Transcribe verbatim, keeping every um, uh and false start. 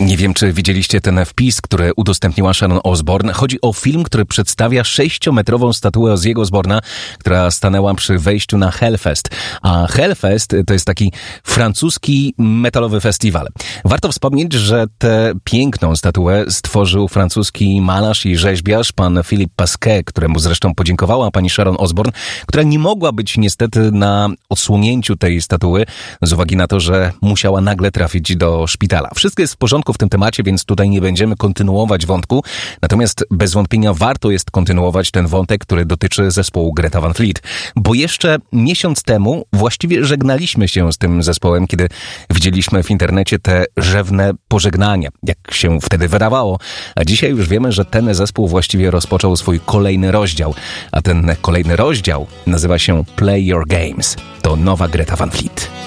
Nie wiem, czy widzieliście ten wpis, który udostępniła Sharon Osbourne. Chodzi o film, który przedstawia sześciometrową statuę Ozzy'ego Osbourne'a, która stanęła przy wejściu na Hellfest. A Hellfest to jest taki francuski metalowy festiwal. Warto wspomnieć, że tę piękną statuę stworzył francuski malarz i rzeźbiarz pan Philippe Pasquet, któremu zresztą podziękowała pani Sharon Osbourne, która nie mogła być niestety na odsłonięciu tej statuły z uwagi na to, że musiała nagle trafić do szpitala. Wszystko jest w porządku w tym temacie, więc tutaj nie będziemy kontynuować wątku. Natomiast bez wątpienia warto jest kontynuować ten wątek, który dotyczy zespołu Greta Van Fleet. Bo jeszcze miesiąc temu właściwie żegnaliśmy się z tym zespołem, kiedy widzieliśmy w internecie te rzewne pożegnania, jak się wtedy wydawało. A dzisiaj już wiemy, że ten zespół właściwie rozpoczął swój kolejny rozdział. A ten kolejny rozdział nazywa się Play Your Games. To nowa Greta Van Fleet.